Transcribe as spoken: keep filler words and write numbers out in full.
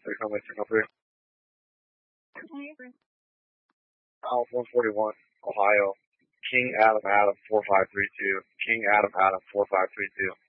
Signal me, signal three. Alpha one forty-one, Ohio. King Adam Adam four five three two. King Adam Adam four five three two.